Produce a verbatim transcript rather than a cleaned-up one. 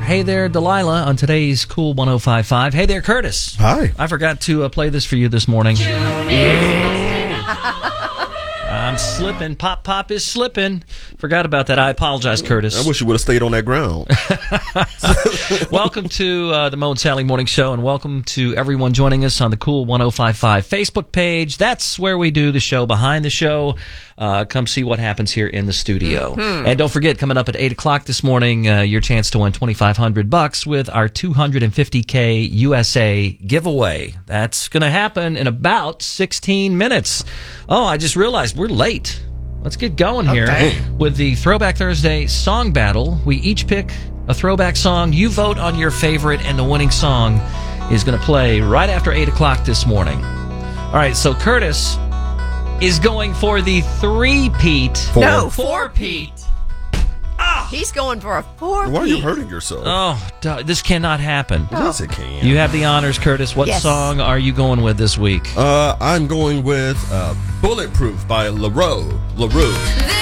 Hey There, Delilah on today's Cool one oh five point five. Hey there, Curtis. Hi. I forgot to uh, play this for you this morning. I'm slipping. Pop Pop is slipping. Forgot about that. I apologize, Curtis. I wish you would have stayed on that ground. Welcome to uh, the Mo and Sally Morning Show, and welcome to everyone joining us on the Cool one oh five point five Facebook page. That's where we do the show behind the show. Uh, come see what happens here in the studio. Mm-hmm. And don't forget, coming up at eight o'clock this morning, uh, your chance to win twenty-five hundred bucks with our two hundred fifty K U S A giveaway. That's going to happen in about sixteen minutes. Oh, I just realized we're late. Let's get going here okay. with the Throwback Thursday song battle. We each pick a throwback song. You vote on your favorite, and the winning song is going to play right after eight o'clock this morning. All right, so Curtis is going for the three-peat. Four. No, Four-peat. He's going for a four. Why are you hurting yourself? Oh, duh, this cannot happen. Yes, it can. You have the honors, Curtis. What Yes. song are you going with this week? Uh, I'm going with uh, Bulletproof by LaRue. LaRue.